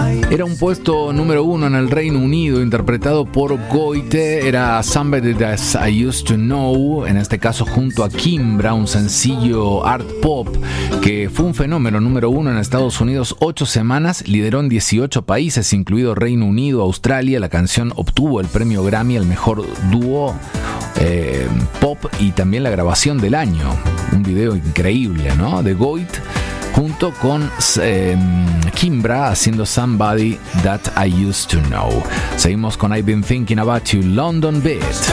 Era un puesto número 1 en el Reino Unido, interpretado por Goite. Era Somebody That I Used to Know, en este caso junto a Kimbra, un sencillo art pop que fue un fenómeno número 1 en Estados Unidos 8 semanas, lideró en 18 países, incluido Reino Unido, Australia. La canción obtuvo el premio Grammy al mejor dúo pop y también la grabación del año. Un video increíble, ¿no? De Goite junto con Kimbra haciendo Somebody That I Used to Know. Seguimos con I've Been Thinking About You, London Beat.